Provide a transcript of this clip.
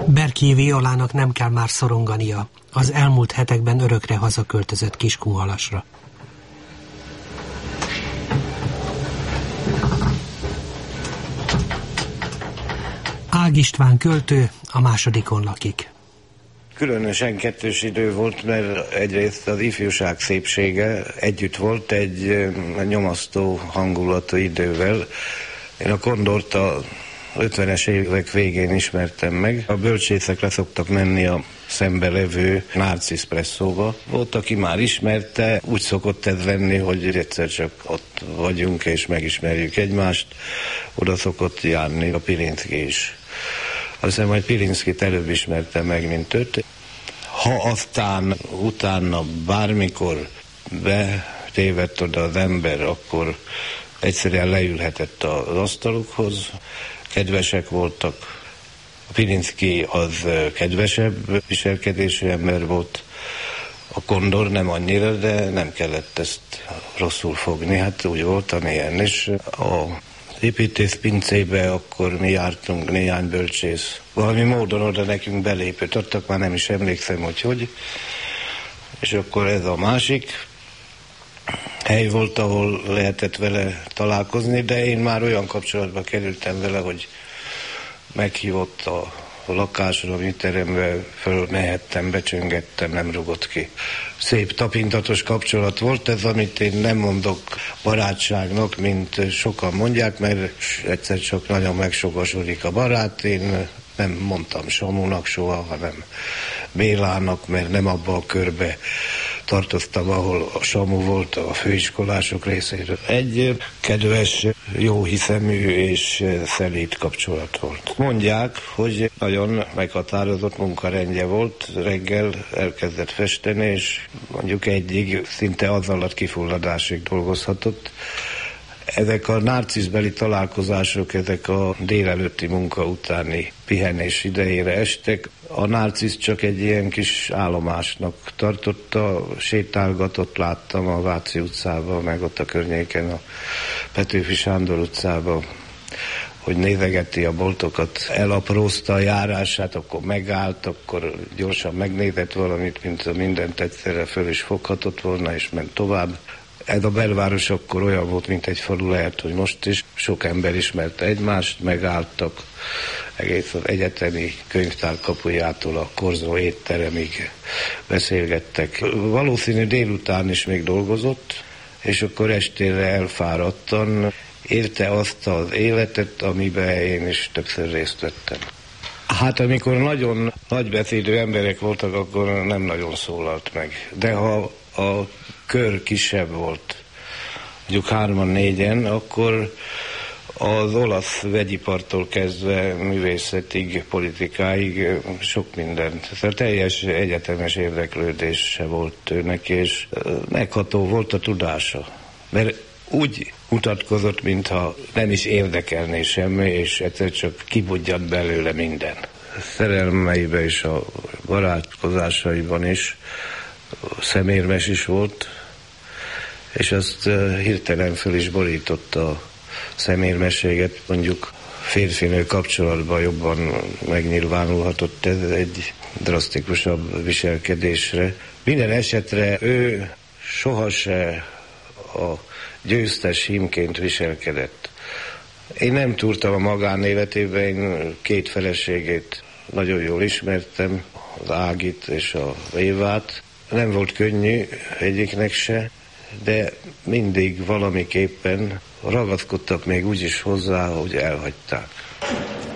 Berki Violának nem kell már szorongania, az elmúlt hetekben örökre hazaköltözött Kiskunhalasra. Ág István költő a másodikon lakik. Különösen kettős idő volt, mert egyrészt az ifjúság szépsége együtt volt egy nyomasztó hangulatú idővel. Én a Kondort a 50-es évek végén ismertem meg. A bölcsészek le szoktak menni a szembe levő Narcisz Presszóba. Volt, aki már ismerte, úgy szokott ez lenni, hogy egyszer csak ott vagyunk és megismerjük egymást. Oda szokott járni a Pilinszky is. Azt hiszem, hogy Pilinszkyt előbb ismertem meg, mint őt. Ha aztán utána bármikor betévedt oda az ember, akkor egyszerűen leülhetett az asztalukhoz. Kedvesek voltak. A Pilinszky az kedvesebb viselkedésű ember volt. A Kondor nem annyira, de nem kellett ezt rosszul fogni. Hát úgy volt, amilyen. És a építészpincébe akkor mi jártunk, néhány bölcsész. Valami módon oda nekünk belépett, adtak, már nem is emlékszem, hogy. És akkor ez a másik hely volt, ahol lehetett vele találkozni, de én már olyan kapcsolatba kerültem vele, hogy meghívott a lakásra, a műterembe, fölmehettem, becsöngettem, nem rugott ki. Szép tapintatos kapcsolat volt ez, amit én nem mondok barátságnak, mint sokan mondják, mert egyszer csak nagyon megsokasodik a barát. Én nem mondtam Samunak soha, hanem Bélának, mert nem abba a körbe tartoztam, ahol a Samu volt a főiskolások részéről. Egy kedves, jó hiszemű és szelíd kapcsolat volt. Mondják, hogy nagyon meghatározott munkarendje volt, reggel elkezdett festeni, és mondjuk egyig szinte az alatt kifulladásig dolgozhatott. Ezek a narciszbeli találkozások, ezek a délelőtti munka utáni pihenés idejére estek. A Narcisz csak egy ilyen kis állomásnak tartotta, sétálgatott, láttam a Váci utcába, meg ott a környéken a Petőfi Sándor utcába, hogy nézegeti a boltokat, elaprózta a járását, akkor megállt, akkor gyorsan megnézett valamit, mint mindent egyszerre föl is foghatott volna, és ment tovább. Ez a belváros akkor olyan volt, mint egy falu, lehet, hogy most is. Sok ember ismerte egymást, megálltak egész az egyetemi könyvtár kapujától a Korzó étteremig beszélgettek. Valószínű délután is még dolgozott, és akkor estére elfáradtan érte azt az életet, amiben én is többször részt vettem. Hát amikor nagyon nagybeszédű emberek voltak, akkor nem nagyon szólalt meg. De ha a kör kisebb volt, mondjuk 3-4, akkor az olasz vegyipartól kezdve művészetig, politikáig sok mindent. Tehát teljes egyetemes érdeklődése volt őnek, és megható volt a tudása. Mert úgy mutatkozott, mintha nem is érdekelné semmi, és egyszer csak kibudjant belőle minden. Szerelmeiben és a barátkozásaiban is szemérmes is volt, és azt hirtelen föl is borította a szemérmességet, mondjuk férfinő kapcsolatban jobban megnyilvánulhatott ez egy drasztikusabb viselkedésre. Minden esetre ő sohasem a győztes hímként viselkedett. Én nem túrtam a magánéletében, én 2 feleségét nagyon jól ismertem, az Ágit és a Évát. Nem volt könnyű egyiknek se, de mindig valamiképpen ragaszkodtak még úgy is hozzá, hogy elhagyták.